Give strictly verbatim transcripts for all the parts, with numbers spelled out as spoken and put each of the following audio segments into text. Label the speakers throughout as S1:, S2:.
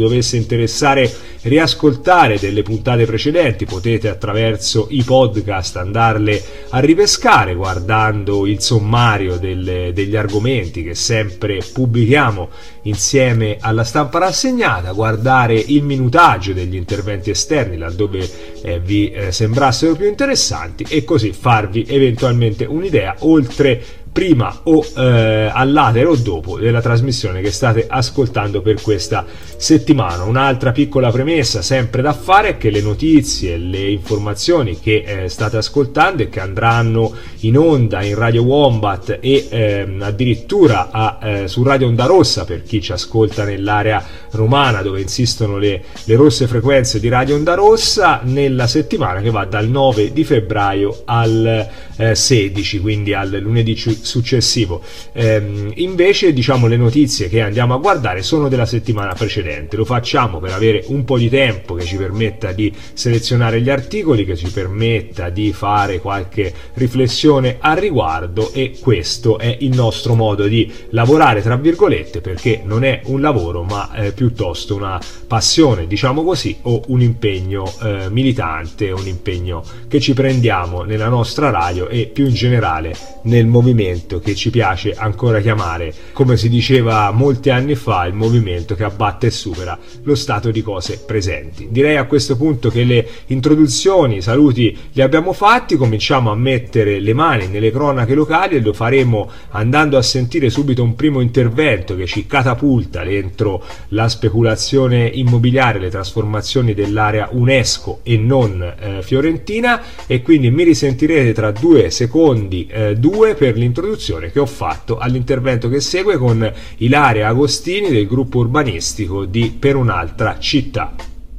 S1: dovesse interessare riascoltare delle puntate precedenti, potete attraverso i podcast andarle a ripescare guardando il sommario delle, degli argomenti che sempre pubblichiamo insieme alla Stampa Rassegnata, guardare il minutaggio degli interventi esterni laddove eh, vi eh, sembrassero più interessanti e così farvi eventualmente un'idea, oltre prima o eh, all'atere o dopo della trasmissione che state ascoltando per questa settimana. Un'altra piccola premessa sempre da fare è che le notizie, le informazioni che eh, state ascoltando e che andranno in onda in Radio Wombat e eh, addirittura a, eh, su Radio Onda Rossa per chi ci ascolta nell'area romana dove insistono le, le rosse frequenze di Radio Onda Rossa, nella settimana che va dal nove di febbraio al eh, sedici, quindi al lunedì successivo. Ehm, invece diciamo le notizie che andiamo a guardare sono della settimana precedente. Lo facciamo per avere un po' di tempo che ci permetta di selezionare gli articoli, che ci permetta di fare qualche riflessione al riguardo, e questo è il nostro modo di lavorare, tra virgolette, perché non è un lavoro ma eh, piuttosto una passione, diciamo così, o un impegno eh, militante, un impegno che ci prendiamo nella nostra radio e più in generale nel movimento che ci piace ancora chiamare, come si diceva molti anni fa, il movimento che abbatte e supera lo stato di cose presenti. Direi a questo punto che le introduzioni, i saluti li abbiamo fatti, cominciamo a mettere le mani nelle cronache locali e lo faremo andando a sentire subito un primo intervento che ci catapulta dentro la speculazione immobiliare, le trasformazioni dell'area UNESCO e non eh, fiorentina, e quindi mi risentirete tra due secondi eh, due per l'introduzione che ho fatto all'intervento che segue con Ilaria Agostini del gruppo urbanistico di Per un'altra città.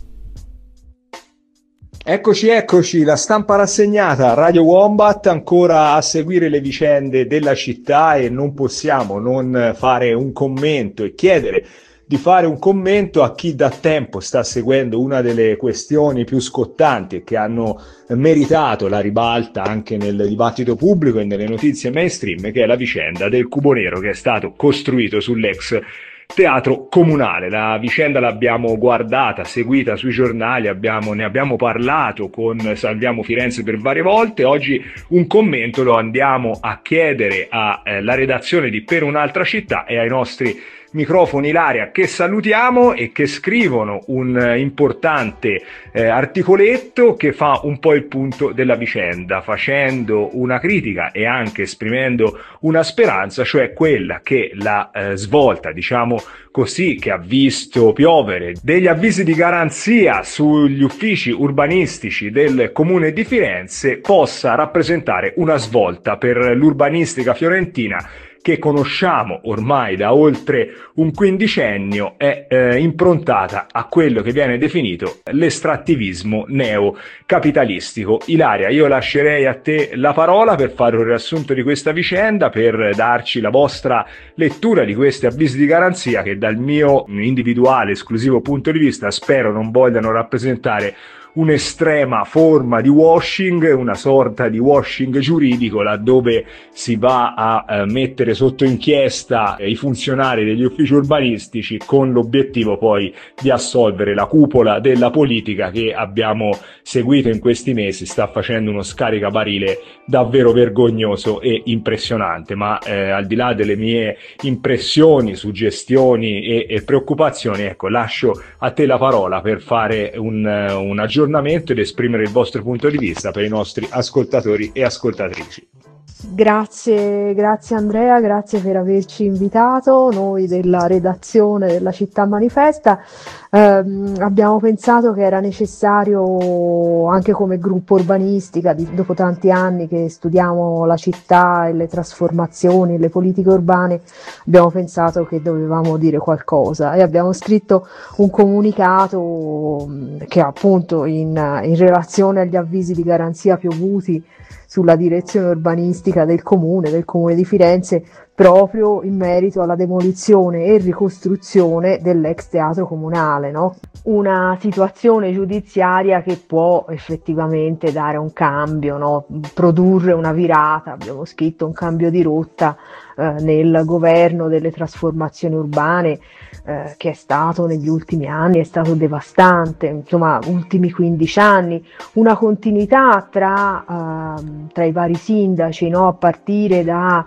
S1: Eccoci, eccoci, la Stampa Rassegnata, Radio Wombat, ancora a seguire le vicende della città, e non possiamo non fare un commento e chiedere di fare un commento a chi da tempo sta seguendo una delle questioni più scottanti e che hanno meritato la ribalta anche nel dibattito pubblico e nelle notizie mainstream, che è la vicenda del Cubo Nero che è stato costruito sull'ex teatro comunale. La vicenda l'abbiamo guardata, seguita sui giornali, abbiamo, ne abbiamo parlato con Salviamo Firenze per varie volte. Oggi un commento lo andiamo a chiedere alla redazione di Per un'altra città e ai nostri microfoni Ilaria, che salutiamo e che scrivono un importante eh, articoletto che fa un po' il punto della vicenda, facendo una critica e anche esprimendo una speranza, cioè quella che la eh, svolta, diciamo così, che ha visto piovere degli avvisi di garanzia sugli uffici urbanistici del Comune di Firenze, possa rappresentare una svolta per l'urbanistica fiorentina che conosciamo ormai da oltre un quindicennio, è eh, improntata a quello che viene definito l'estrattivismo neocapitalistico. Ilaria, io lascerei a te la parola per fare un riassunto di questa vicenda, per darci la vostra lettura di questi avvisi di garanzia che dal mio individuale esclusivo punto di vista spero non vogliano rappresentare un'estrema forma di washing, una sorta di washing giuridico laddove si va a eh, mettere sotto inchiesta eh, i funzionari degli uffici urbanistici con l'obiettivo poi di assolvere la cupola della politica che abbiamo seguito in questi mesi. Sta facendo uno scaricabarile davvero vergognoso e impressionante, ma eh, al di là delle mie impressioni, suggestioni e, e preoccupazioni, ecco, lascio a te la parola per fare un, un aggiornamento ed esprimere il vostro punto di vista per i nostri ascoltatori e ascoltatrici.
S2: Grazie, grazie Andrea, grazie per averci invitato. Noi della redazione della Città Manifesta ehm, abbiamo pensato che era necessario, anche come gruppo urbanistica, di, dopo tanti anni che studiamo la città e le trasformazioni, le politiche urbane, abbiamo pensato che dovevamo dire qualcosa e abbiamo scritto un comunicato che appunto in, in relazione agli avvisi di garanzia piovuti sulla direzione urbanistica del comune, del comune di Firenze, proprio in merito alla demolizione e ricostruzione dell'ex teatro comunale, no? Una situazione giudiziaria che può effettivamente dare un cambio, no? Produrre una virata, abbiamo scritto un cambio di rotta eh, nel governo delle trasformazioni urbane, eh, che è stato negli ultimi anni, è stato devastante, insomma, ultimi quindici anni, una continuità tra, eh, tra i vari sindaci, no? A partire da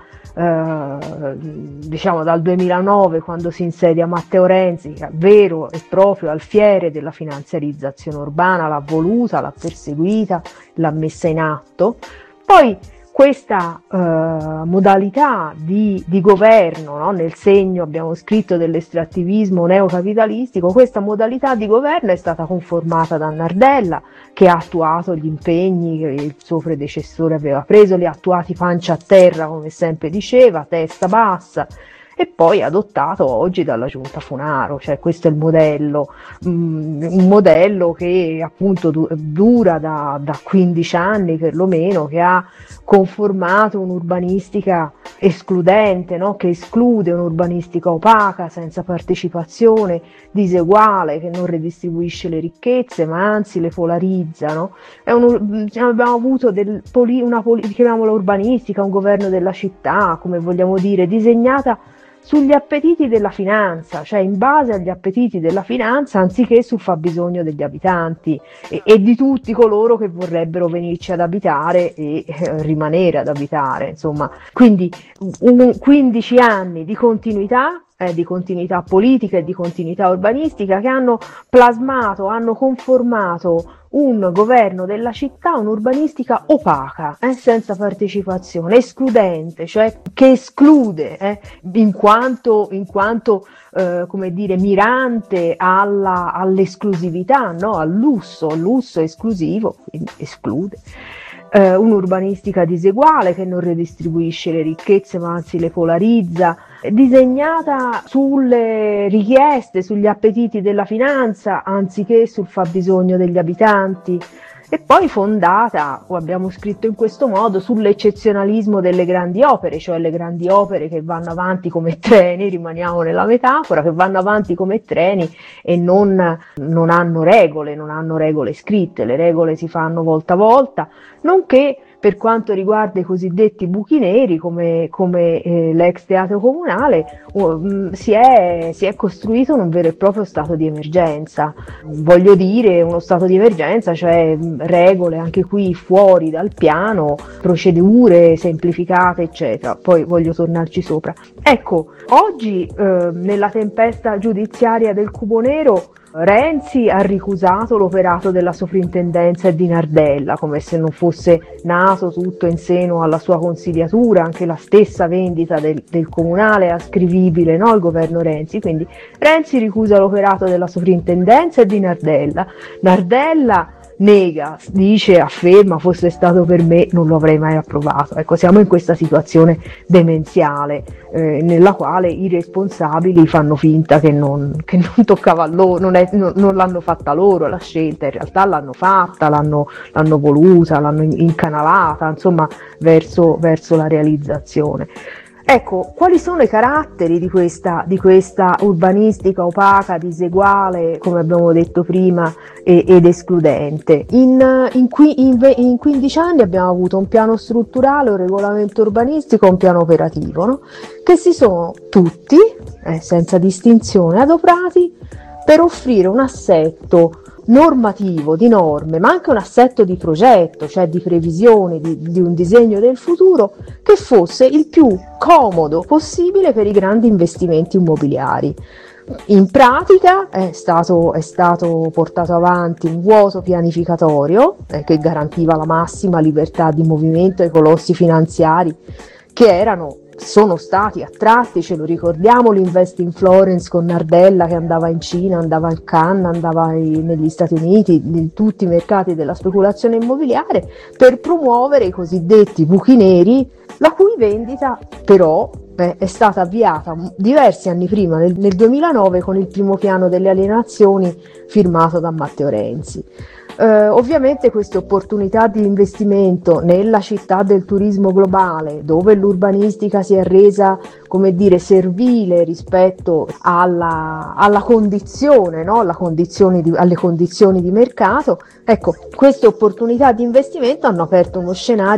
S2: Uh, diciamo dal duemilanove, quando si insedia Matteo Renzi, che è vero e proprio alfiere della finanziarizzazione urbana, l'ha voluta, l'ha perseguita, l'ha messa in atto. Poi questa uh, modalità di, di governo, no? Nel segno, abbiamo scritto, dell'estrattivismo neocapitalistico, questa modalità di governo è stata conformata da Nardella, che ha attuato gli impegni che il suo predecessore aveva preso, li ha attuati pancia a terra, come sempre diceva, testa bassa, e poi adottato oggi dalla Giunta Funaro. Cioè, questo è il modello, mm, un modello che appunto du- dura da, da quindici anni perlomeno, che ha conformato un'urbanistica escludente, no? Che esclude, un'urbanistica opaca, senza partecipazione, diseguale, che non redistribuisce le ricchezze, ma anzi le polarizza, no? È un, abbiamo avuto del, una, chiamiamola urbanistica, un governo della città, come vogliamo dire, disegnata sugli appetiti della finanza, cioè in base agli appetiti della finanza, anziché sul fabbisogno degli abitanti e, e di tutti coloro che vorrebbero venirci ad abitare e eh, rimanere ad abitare, insomma. Quindi un, quindici anni di continuità, eh, di continuità politica e di continuità urbanistica, che hanno plasmato, hanno conformato un governo della città, un'urbanistica opaca, eh, senza partecipazione, escludente, cioè che esclude, eh, in quanto, in quanto eh, come dire, mirante alla, all'esclusività, no? Al lusso, al lusso esclusivo, quindi esclude. Uh, un'urbanistica diseguale, che non redistribuisce le ricchezze ma anzi le polarizza, disegnata sulle richieste, sugli appetiti della finanza anziché sul fabbisogno degli abitanti, e poi fondata, o abbiamo scritto in questo modo, sull'eccezionalismo delle grandi opere, cioè le grandi opere che vanno avanti come treni, rimaniamo nella metafora, che vanno avanti come treni e non, non hanno regole, non hanno regole scritte, le regole si fanno volta a volta, nonché per quanto riguarda i cosiddetti buchi neri, come, come eh, l'ex teatro comunale, uh, si, è, si è costruito un vero e proprio stato di emergenza. Voglio dire, uno stato di emergenza, cioè regole anche qui fuori dal piano, procedure semplificate, eccetera. Poi voglio tornarci sopra. Ecco, oggi eh, nella tempesta giudiziaria del Cubo Nero, Renzi ha ricusato l'operato della soprintendenza e di Nardella, come se non fosse nato tutto in seno alla sua consigliatura, anche la stessa vendita del, del comunale è ascrivibile, no, al governo Renzi. Quindi Renzi ricusa l'operato della soprintendenza e di Nardella. Nardella nega, dice, afferma, fosse stato per me non lo avrei mai approvato. Ecco, siamo in questa situazione demenziale eh, nella quale i responsabili fanno finta che non, che non toccava a loro, non, è, non, non l'hanno fatta loro la scelta, in realtà l'hanno fatta, l'hanno, l'hanno voluta, l'hanno incanalata, insomma, verso, verso la realizzazione. Ecco, quali sono i caratteri di questa, di questa urbanistica opaca, diseguale, come abbiamo detto prima, e, ed escludente? In, in, in, in quindici anni abbiamo avuto un piano strutturale, un regolamento urbanistico, un piano operativo, no? Che si sono tutti, eh, senza distinzione, adoperati per offrire un assetto normativo, di norme, ma anche un assetto di progetto, cioè di previsione, di, di un disegno del futuro che fosse il più comodo possibile per i grandi investimenti immobiliari. In pratica è stato, è stato portato avanti un vuoto pianificatorio eh, che garantiva la massima libertà di movimento ai colossi finanziari che erano sono stati attratti, ce lo ricordiamo, l'Invest in Florence con Nardella che andava in Cina, andava in Cannes, andava in, negli Stati Uniti, in tutti i mercati della speculazione immobiliare, per promuovere i cosiddetti buchi neri, la cui vendita però eh, è stata avviata diversi anni prima, nel, nel duemilanove, con il primo piano delle alienazioni firmato da Matteo Renzi. Eh, ovviamente queste opportunità di investimento nella città del turismo globale, dove l'urbanistica si è resa, come dire, servile rispetto alla, alla condizione, no? alla condizione di, alle condizioni di mercato, ecco, queste opportunità di investimento hanno aperto uno scenario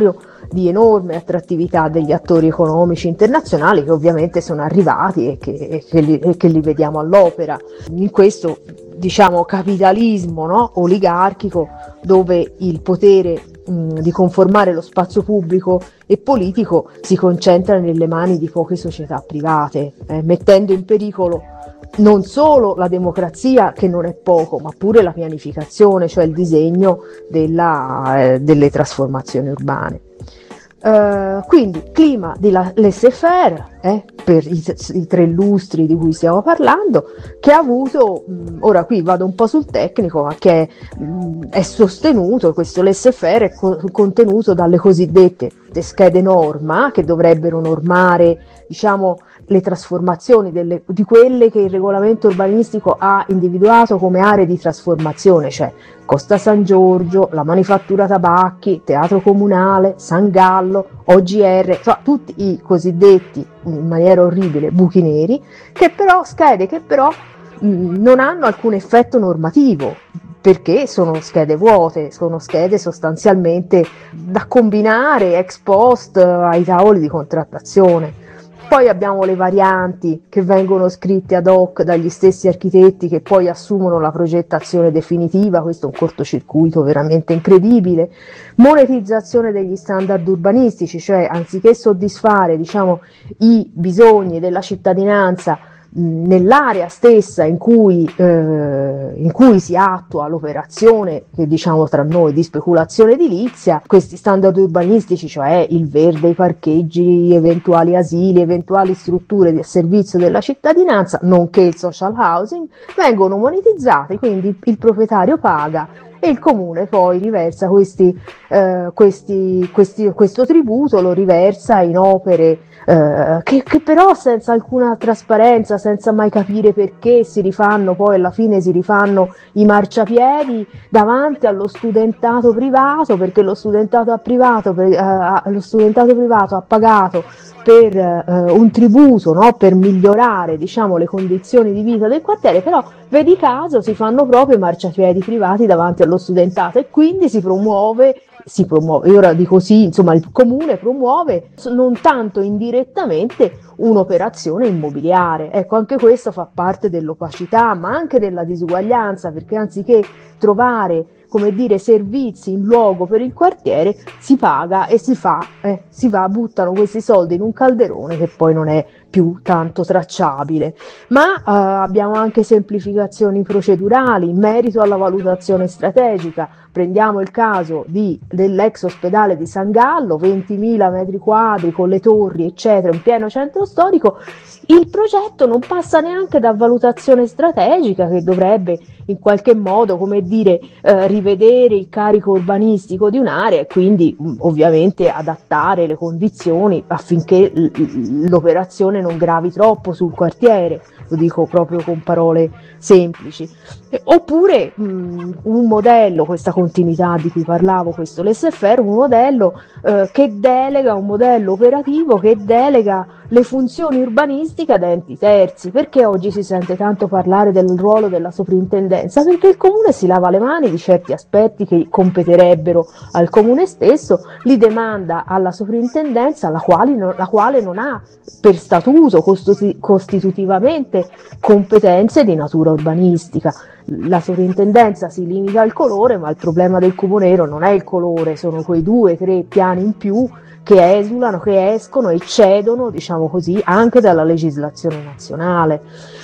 S2: di enorme attrattività degli attori economici internazionali che ovviamente sono arrivati e che, e che, li, e che li vediamo all'opera in questo, diciamo, capitalismo, no? oligarchico, dove il potere mh, di conformare lo spazio pubblico e politico si concentra nelle mani di poche società private, eh, mettendo in pericolo non solo la democrazia, che non è poco, ma pure la pianificazione, cioè il disegno della, eh, delle trasformazioni urbane. Uh, quindi clima di laissez-faire, eh, per i, i tre lustri di cui stiamo parlando, che ha avuto, mh, ora qui vado un po' sul tecnico, ma che mh, è sostenuto, questo laissez-faire è co- contenuto dalle cosiddette schede norma, che dovrebbero normare, diciamo, le trasformazioni delle, di quelle che il regolamento urbanistico ha individuato come aree di trasformazione, cioè Costa San Giorgio, la Manifattura Tabacchi, Teatro Comunale, San Gallo, O G R, cioè tutti i cosiddetti, in maniera orribile, buchi neri, che però, schede che però mh, non hanno alcun effetto normativo, perché sono schede vuote, sono schede sostanzialmente da combinare ex post ai tavoli di contrattazione. Poi abbiamo le varianti che vengono scritte ad hoc dagli stessi architetti che poi assumono la progettazione definitiva, questo è un cortocircuito veramente incredibile. Monetizzazione degli standard urbanistici, cioè anziché soddisfare, diciamo, i bisogni della cittadinanza nell'area stessa in cui, eh, in cui si attua l'operazione, che diciamo tra noi di speculazione edilizia, questi standard urbanistici, cioè il verde, i parcheggi, eventuali asili, eventuali strutture di servizio della cittadinanza, nonché il social housing, vengono monetizzati, quindi il proprietario paga e il comune poi riversa questi, eh, questi, questi, questo tributo, lo riversa in opere eh, che, che però senza alcuna trasparenza, senza mai capire perché si rifanno, poi alla fine si rifanno i marciapiedi davanti allo studentato privato, perché lo studentato, ha privato, per, eh, lo studentato privato ha pagato per eh, un tributo, no? Per migliorare, diciamo, le condizioni di vita del quartiere, però vedi caso si fanno proprio marciapiedi privati davanti allo studentato e quindi si promuove, si promuove, io ora dico sì, insomma il comune promuove non tanto indirettamente un'operazione immobiliare. Ecco, anche questo fa parte dell'opacità, ma anche della disuguaglianza, perché anziché trovare, come dire, servizi in luogo per il quartiere, si paga e si fa, eh, si va, buttano questi soldi in un calderone che poi non è più tanto tracciabile. Ma eh, abbiamo anche semplificazioni procedurali in merito alla valutazione strategica. Prendiamo il caso di, dell'ex ospedale di San Gallo, ventimila metri quadri con le torri eccetera in pieno centro storico. Il progetto non passa neanche da valutazione strategica, che dovrebbe in qualche modo, come dire, eh, rivedere il carico urbanistico di un'area e quindi mh, ovviamente adattare le condizioni affinché l- l'operazione non gravi troppo sul quartiere, lo dico proprio con parole semplici. Eh, oppure mh, un modello, questa continuità di cui parlavo, questo laissez-faire, un modello eh, che delega, un modello operativo che delega le funzioni urbanistiche ad enti terzi. Perché oggi si sente tanto parlare del ruolo della soprintendenza? Perché il comune si lava le mani di certi aspetti che competerebbero al comune stesso, li demanda alla soprintendenza, la quale non, la quale non ha per statuto costitutivamente competenze di natura urbanistica. La soprintendenza si limita al colore, ma il problema del Comunero non è il colore, sono quei due, tre piani in più che esulano, che escono e cedono, diciamo così, anche dalla legislazione nazionale.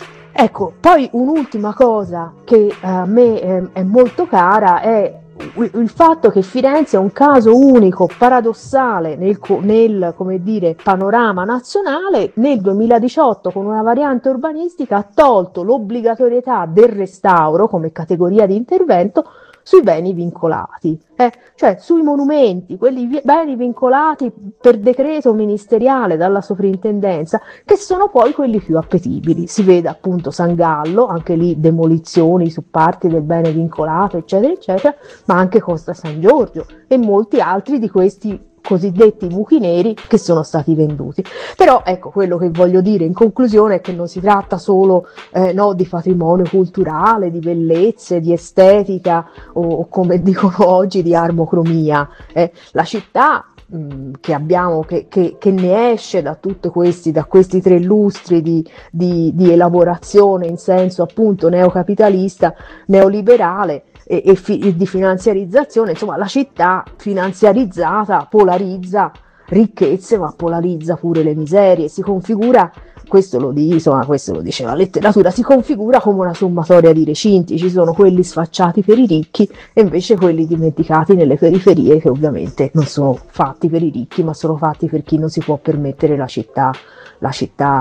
S2: Ecco, poi un'ultima cosa che a me è, è molto cara è il fatto che Firenze è un caso unico, paradossale nel, nel come dire, panorama nazionale. Nel duemiladiciotto, con una variante urbanistica, ha tolto l'obbligatorietà del restauro come categoria di intervento sui beni vincolati, eh? Cioè sui monumenti, quelli beni vincolati per decreto ministeriale dalla soprintendenza, che sono poi quelli più appetibili. Si vede appunto San Gallo, anche lì demolizioni su parti del bene vincolato, eccetera, eccetera, ma anche Costa San Giorgio e molti altri di questi cosiddetti buchi neri che sono stati venduti. Però ecco, quello che voglio dire in conclusione è che non si tratta solo eh, no, di patrimonio culturale, di bellezze, di estetica o, o come dicono oggi di armocromia. Eh. La città mh, che abbiamo, che, che, che ne esce da tutti questi, da questi tre lustri di, di, di elaborazione in senso appunto neocapitalista, neoliberale e, e, fi, e di finanziarizzazione, insomma la città finanziarizzata polarizza ricchezze ma polarizza pure le miserie, si configura, questo lo, di, insomma, questo lo dice la letteratura, si configura come una sommatoria di recinti, ci sono quelli sfacciati per i ricchi e invece quelli dimenticati nelle periferie che ovviamente non sono fatti per i ricchi ma sono fatti per chi non si può permettere la città, la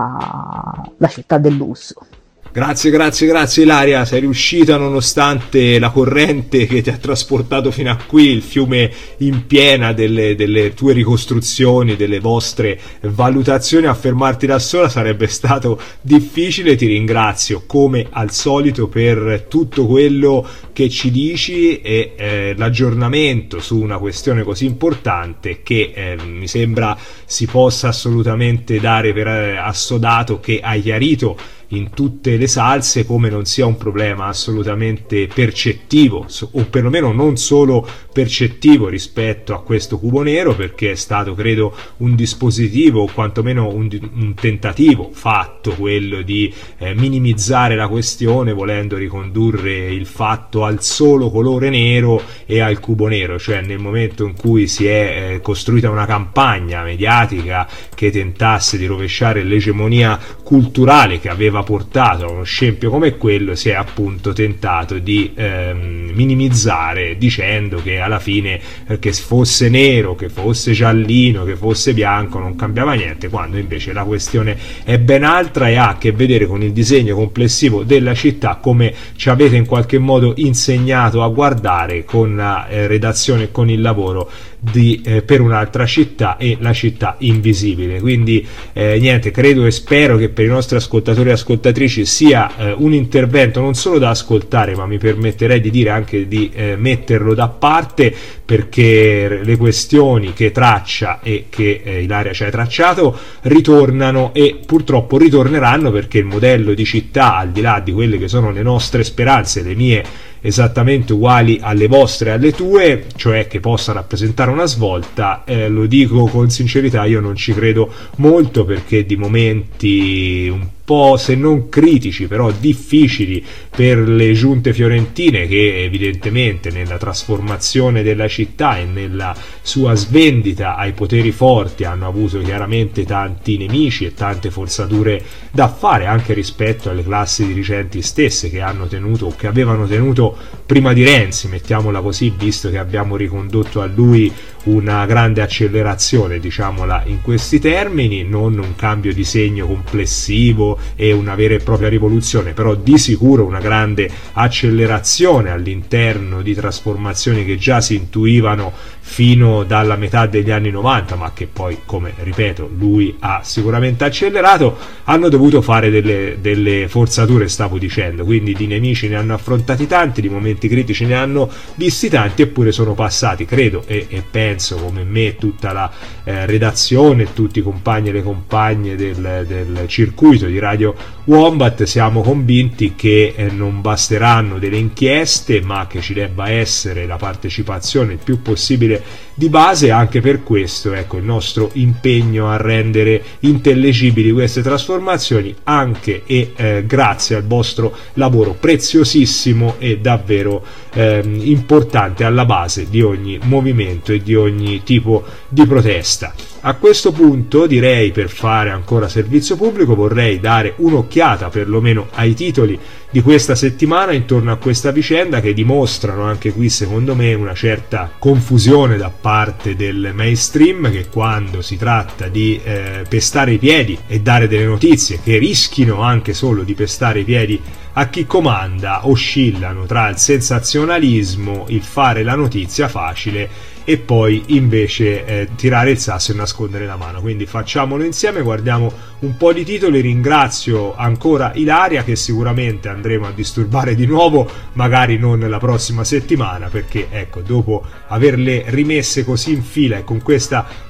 S2: città, la città del lusso.
S1: Grazie, grazie, grazie Ilaria, sei riuscita nonostante la corrente che ti ha trasportato fino a qui, il fiume in piena delle, delle tue ricostruzioni, delle vostre valutazioni, a fermarti da sola. Sarebbe stato difficile. Ti ringrazio come al solito per tutto quello che ci dici e eh, l'aggiornamento su una questione così importante che eh, mi sembra si possa assolutamente dare per eh, assodato, che hai chiarito in tutte le salse come non sia un problema assolutamente percettivo, o perlomeno non solo percettivo rispetto a questo cubo nero, perché è stato credo un dispositivo o quantomeno un, un tentativo fatto, quello di eh, minimizzare la questione volendo ricondurre il fatto al solo colore nero e al cubo nero, cioè nel momento in cui si è eh, costruita una campagna mediatica che tentasse di rovesciare l'egemonia culturale che aveva portato a uno scempio come quello, si è appunto tentato di ehm, minimizzare dicendo che alla fine eh, che fosse nero, che fosse giallino, che fosse bianco non cambiava niente, quando invece la questione è ben altra e ha a che vedere con il disegno complessivo della città, come ci avete in qualche modo insegnato a guardare con la eh, redazione e con il lavoro di eh, Per un'altra città e La città invisibile. Quindi eh, niente, credo e spero che per i nostri ascoltatori e ascoltatrici sia eh, un intervento non solo da ascoltare, ma mi permetterei di dire anche di eh, metterlo da parte, perché le questioni che traccia e che eh, Ilaria ci ha tracciato ritornano e purtroppo ritorneranno, perché il modello di città, al di là di quelle che sono le nostre speranze, le mie esattamente uguali alle vostre e alle tue, cioè che possa rappresentare una svolta, eh, lo dico con sincerità, io non ci credo molto, perché di momenti un po', se non critici, però difficili per le giunte fiorentine, che evidentemente nella trasformazione della città e nella sua svendita ai poteri forti hanno avuto chiaramente tanti nemici e tante forzature da fare, anche rispetto alle classi dirigenti stesse che hanno tenuto o che avevano tenuto prima di Renzi, mettiamola così, visto che abbiamo ricondotto a lui una grande accelerazione, diciamola in questi termini, non un cambio di segno complessivo e una vera e propria rivoluzione, però di sicuro una grande accelerazione all'interno di trasformazioni che già si intuivano fino dalla metà degli anni novanta, ma che poi, come ripeto, lui ha sicuramente accelerato. Hanno dovuto fare delle, delle forzature, stavo dicendo, quindi di nemici ne hanno affrontati tanti, di momenti critici ne hanno visti tanti, eppure sono passati, credo e, e penso come me tutta la eh, redazione, tutti i compagni e le compagne del, del circuito di Radio Wombat, siamo convinti che eh, non basteranno delle inchieste, ma che ci debba essere la partecipazione il più possibile di base. Anche per questo, ecco, il nostro impegno a rendere intellegibili queste trasformazioni, anche e eh, grazie al vostro lavoro preziosissimo e davvero eh, importante alla base di ogni movimento e di ogni tipo di protesta. A questo punto direi, per fare ancora servizio pubblico, vorrei dare un'occhiata perlomeno ai titoli di questa settimana intorno a questa vicenda, che dimostrano anche qui secondo me una certa confusione da parte del mainstream, che quando si tratta di eh, pestare i piedi e dare delle notizie che rischino anche solo di pestare i piedi a chi comanda, oscillano tra il sensazionalismo, il fare la notizia facile e poi invece eh, tirare il sasso e nascondere la mano. Quindi facciamolo insieme, guardiamo un po' di titoli. Ringrazio ancora Ilaria, che sicuramente andremo a disturbare di nuovo, magari non la prossima settimana, perché ecco, dopo averle rimesse così in fila e con questa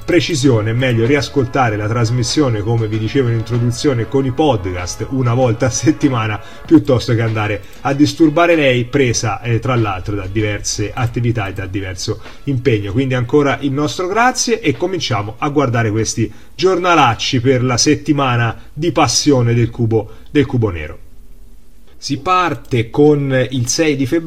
S1: precisione è meglio riascoltare la trasmissione, come vi dicevo in introduzione, con i podcast una volta a settimana, piuttosto che andare a disturbare lei, presa eh, tra l'altro da diverse attività e da diverso impegno. Quindi ancora il nostro grazie e cominciamo a guardare questi giornalacci per la settimana di passione del cubo, del cubo nero. Si parte con il sei di febbraio